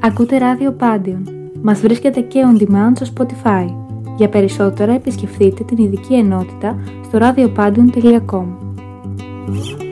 Ακούτε ράδιο Pandion. Μας βρίσκεται και on demand στο Spotify. Για περισσότερα επισκεφτείτε την ειδική ενότητα στο radiopandion.com.